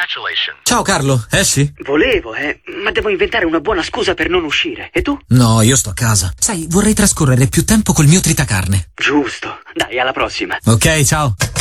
Congratulations. Ciao Carlo, esci? Volevo, ma devo inventare una buona scusa per non uscire. E tu? No, io sto a casa. Sai, vorrei trascorrere più tempo col mio tritacarne. Giusto. Dai, alla prossima. Ok, ciao.